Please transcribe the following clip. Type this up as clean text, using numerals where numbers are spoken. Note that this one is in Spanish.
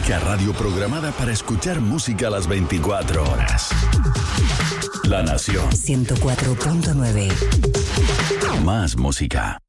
única radio programada para escuchar música a las 24 horas. La Nación 104.9. Más música.